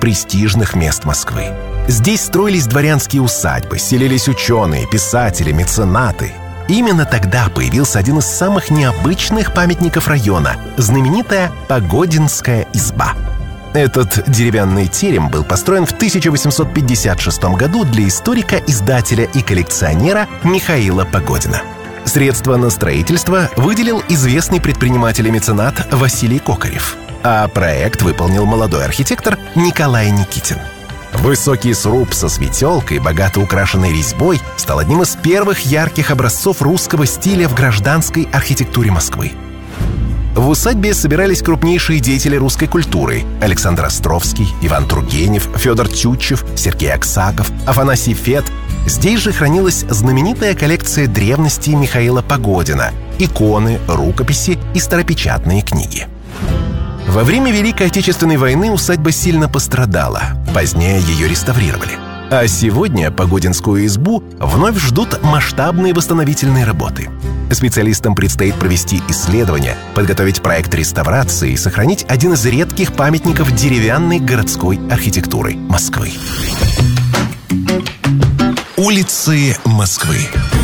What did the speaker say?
престижных мест Москвы. Здесь строились дворянские усадьбы, селились ученые, писатели, меценаты. Именно тогда появился один из самых необычных памятников района – знаменитая Погодинская изба. Этот деревянный терем был построен в 1856 году для историка, издателя и коллекционера Михаила Погодина. Средства на строительство выделил известный предприниматель и меценат Василий Кокарев, а проект выполнил молодой архитектор Николай Никитин. Высокий сруб со светелкой, богато украшенной резьбой, стал одним из первых ярких образцов русского стиля в гражданской архитектуре Москвы. В усадьбе собирались крупнейшие деятели русской культуры: Александр Островский, Иван Тургенев, Федор Тютчев, Сергей Аксаков, Афанасий Фет. Здесь же хранилась знаменитая коллекция древностей Михаила Погодина: иконы, рукописи и старопечатные книги. Во время Великой Отечественной войны усадьба сильно пострадала. Позднее ее реставрировали. А сегодня Погодинскую избу вновь ждут масштабные восстановительные работы. Специалистам предстоит провести исследования, подготовить проект реставрации и сохранить один из редких памятников деревянной городской архитектуры Москвы. Улицы Москвы.